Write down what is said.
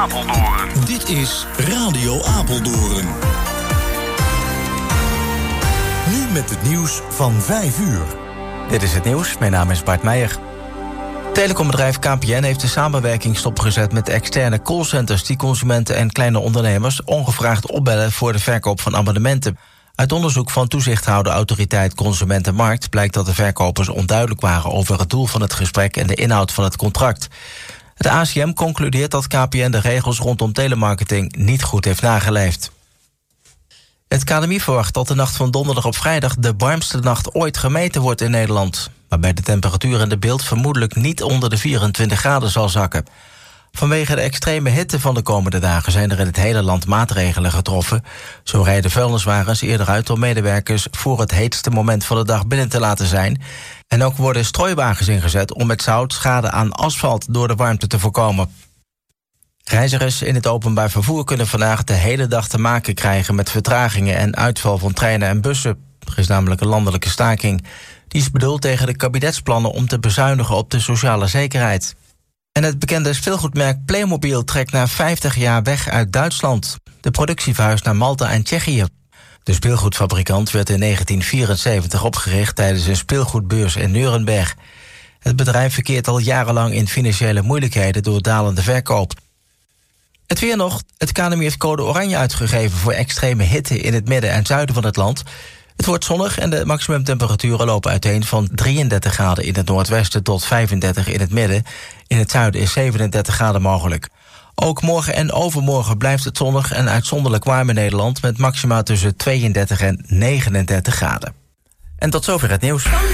Apeldoorn. Dit is Radio Apeldoorn. Nu met het nieuws van 5 uur. Dit is het nieuws, mijn naam is Bart Meijer. Telecombedrijf KPN heeft de samenwerking stopgezet met externe callcenters die consumenten en kleine ondernemers ongevraagd opbellen voor de verkoop van abonnementen. Uit onderzoek van toezichthouder Autoriteit Consumentenmarkt blijkt dat de verkopers onduidelijk waren over het doel van het gesprek en de inhoud van het contract. Het ACM concludeert dat KPN de regels rondom telemarketing niet goed heeft nageleefd. Het KNMI verwacht dat de nacht van donderdag op vrijdag de warmste nacht ooit gemeten wordt in Nederland, waarbij de temperatuur in de beeld vermoedelijk niet onder de 24 graden zal zakken. Vanwege de extreme hitte van de komende dagen zijn er in het hele land maatregelen getroffen. Zo rijden vuilniswagens eerder uit om medewerkers voor het heetste moment van de dag binnen te laten zijn. En ook worden strooiwagens ingezet om met zout schade aan asfalt door de warmte te voorkomen. Reizigers in het openbaar vervoer kunnen vandaag de hele dag te maken krijgen met vertragingen en uitval van treinen en bussen. Er is namelijk een landelijke staking. Die is bedoeld tegen de kabinetsplannen om te bezuinigen op de sociale zekerheid. En het bekende speelgoedmerk Playmobil trekt na 50 jaar weg uit Duitsland. De productie verhuist naar Malta en Tsjechië. De speelgoedfabrikant werd in 1974 opgericht tijdens een speelgoedbeurs in Nuremberg. Het bedrijf verkeert al jarenlang in financiële moeilijkheden door dalende verkoop. Het weer nog. Het KNMI heeft code oranje uitgegeven voor extreme hitte in het midden en zuiden van het land. Het wordt zonnig en de maximumtemperaturen lopen uiteen van 33 graden in het noordwesten tot 35 in het midden. In het zuiden is 37 graden mogelijk. Ook morgen en overmorgen blijft het zonnig en uitzonderlijk warm in Nederland met maxima tussen 32 en 39 graden. En tot zover het nieuws.